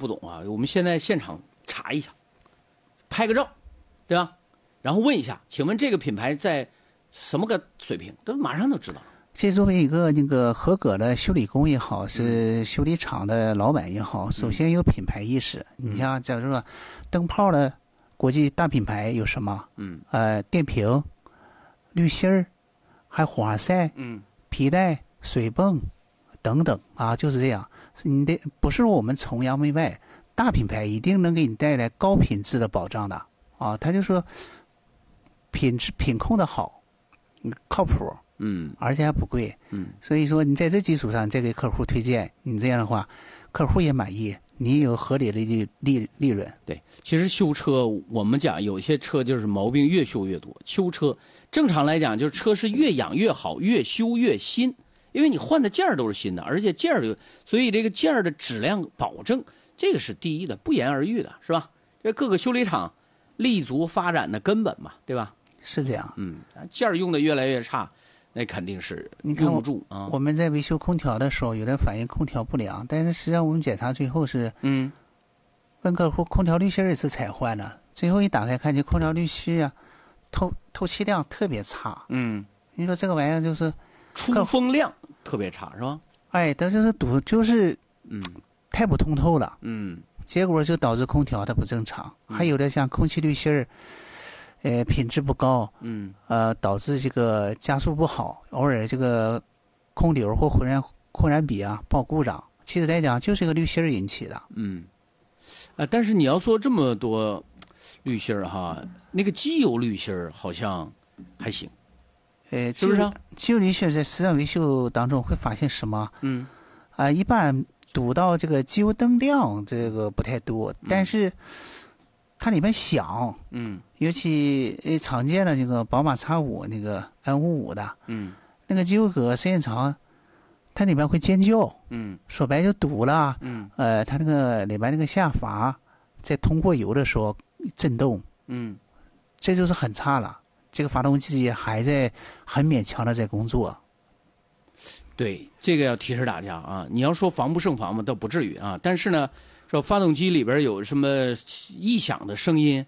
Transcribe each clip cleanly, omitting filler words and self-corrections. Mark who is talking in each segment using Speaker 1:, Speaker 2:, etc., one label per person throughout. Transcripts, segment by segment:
Speaker 1: 不懂啊，我们现在现场查一下，拍个照，对吧？然后问一下，请问这个品牌在什么个水平？都马上都知道了。
Speaker 2: 这作为一个那个合格的修理工也好，是修理厂的老板也好，首先有品牌意识。你像假如说灯泡的国际大品牌有什么？电瓶、滤芯儿，还花塞、皮带、水泵等等啊，就是这样。你得不是我们崇洋媚外，大品牌一定能给你带来高品质的保障的啊。他就说品控的好，靠谱，而且还不贵，所以说你在这基础上再给客户推荐，你这样的话，客户也满意，你也有合理的利润。
Speaker 1: 对，其实修车我们讲有些车就是毛病越修越多，修车正常来讲就是车是越养越好，越修越新，因为你换的件儿都是新的，而且件儿所以这个件儿的质量保证这个是第一的，不言而喻的，是吧？这各个修理厂立足发展的根本嘛，对吧？
Speaker 2: 是这样，
Speaker 1: 件儿用的越来越差，那肯定是用不住啊。
Speaker 2: 我们在维修空调的时候，有人反映空调不良，但是实际上我们检查最后是，问客户空调滤芯也是才换的，最后一打开看见空调滤芯啊，透气量特别差。你说这个玩意儿就是
Speaker 1: 出风量特别差，是吧？
Speaker 2: 哎，它就是就是太不通透了。结果就导致空调它不正常。还有的像空气滤芯品质不高，导致这个加速不好，偶尔这个空流或混燃比啊报故障。其实来讲，就是一个滤芯引起的。
Speaker 1: 但是你要说这么多滤芯哈，那个机油滤芯好像还行，是不是？
Speaker 2: 机油滤芯在实战维修当中会发现什么？一般堵到这个机油灯亮，这个不太多，但是它里面响，尤其常见的这个宝马 X5 那个 N55的，那个机油格时间长，它里面会尖叫，说白就堵了，它那个里面那个下阀在通过油的时候震动，这就是很差了，这个发动机还在很勉强的在工作。
Speaker 1: 对，这个要提示大家啊，你要说防不胜防嘛，倒不至于啊，但是呢，说发动机里边有什么异响的声音，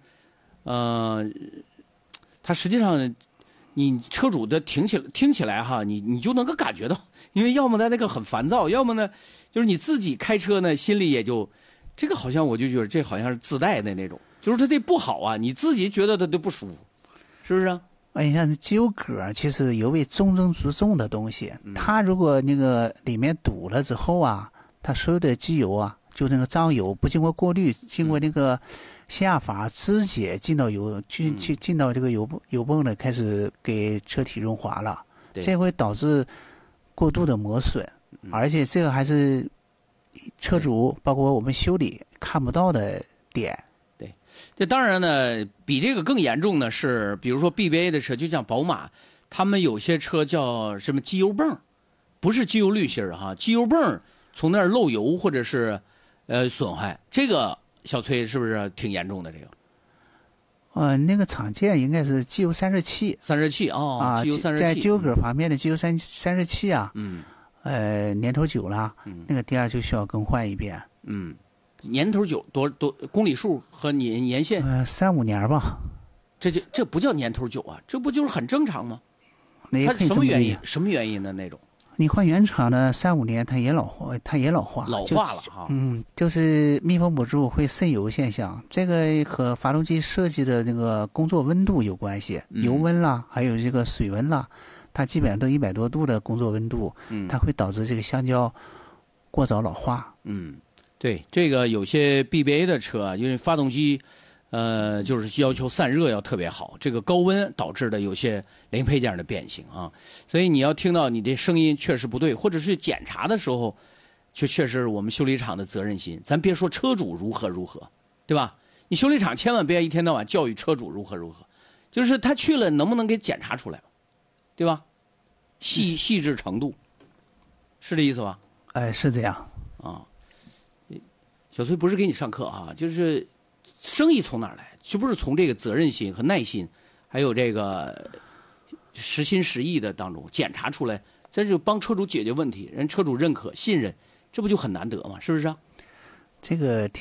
Speaker 1: 它实际上你车主的听起来哈，你就能够感觉到，因为要么他那个很烦躁，要么呢就是你自己开车呢心里也就这个好像我就觉得这好像是自带的那种，就是它这不好啊，你自己觉得它都不舒服，是不是啊？
Speaker 2: 你像是机油格，其实有位中正之重的东西，它如果那个里面堵了之后啊，它所有的机油啊，就那个脏油不经过过滤，经过那个下阀直接进到进到这个油泵呢，开始给车体润滑了，这会导致过度的磨损，而且这个还是车主包括我们修理看不到的点。
Speaker 1: 这当然呢，比这个更严重的是，比如说 BBA 的车，就像宝马，他们有些车叫什么机油泵，不是机油滤芯哈，机油泵从那儿漏油或者是损坏，这个小崔是不是挺严重的？这个
Speaker 2: 那个常见应该是机油散热器。
Speaker 1: 散热器哦，机油散热器。
Speaker 2: 在机油格方面的机油散热器啊，年头久了，那个第二就需要更换一遍。
Speaker 1: 年头久多公里数和年限
Speaker 2: 3-5年吧。
Speaker 1: 这不叫年头久啊，这不就是很正常吗？它什么原因呢？那种
Speaker 2: 你换原厂的3-5年，它也老化，
Speaker 1: 老化了哈。
Speaker 2: 就是密封不住会渗油现象，这个和发动机设计的这个工作温度有关系，油温啦，还有这个水温啦，它基本上都100多度的工作温度，它会导致这个橡胶过早老化。
Speaker 1: 对，这个有些 BBA 的车啊，因为发动机，就是要求散热要特别好，这个高温导致的有些零配件的变形啊，所以你要听到你这声音确实不对，或者是检查的时候，就确实我们修理厂的责任心。咱别说车主如何，对吧？你修理厂千万别一天到晚教育车主如何，就是他去了能不能给检查出来，对吧？细致程度，是这意思吧？
Speaker 2: 是这样
Speaker 1: 啊。小崔不是给你上课啊，就是生意从哪儿来？就不是从这个责任心和耐心，还有这个实心实意的当中检查出来，这就帮车主解决问题，人车主认可信任，这不就很难得吗？是不是啊？
Speaker 2: 这个